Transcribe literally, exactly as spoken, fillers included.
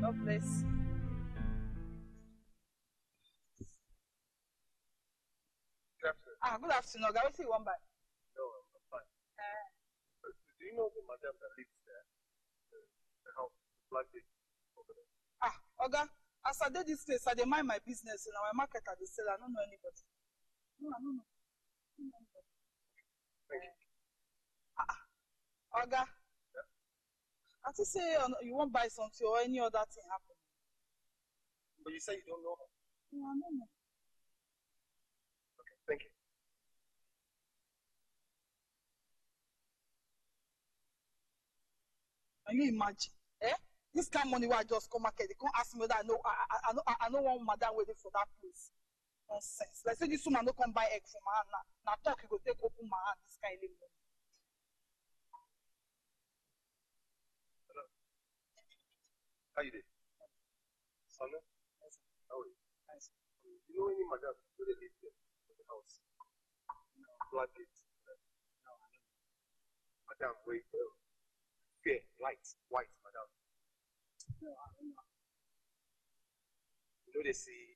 God bless. Good afternoon. Ah, good afternoon. Oga, what you want by? No, I'm fine. Uh, Do you know the madam that lives there? The, the house, the black lady over there? ah, Oga, as I did this place, I dey mind my business. In our market, I dey sell. I don't know anybody. No, I don't know. I don't know anybody. Thank you. Ah, Oga. Yeah? I think say uh, you won't buy something or any other thing happen. But you say you don't know her. No, I don't know. Okay, thank you. Can you imagine? Eh? This kind of money where I just come market, they can't ask me whether I know I I, I know I know one madam waiting for that place. Nonsense. Like say this woman no come buy egg from my hand now. Now talk you go take open my hand this kind of money. Hello. How you doing? Sana? Yes, sir. How are you? Yes, sir. Um, you know any madam who they live there in the house? No, Black lady. no, I don't know. Madam, wait. Uh, fair, light, white, madam. No, I don't know. You know they see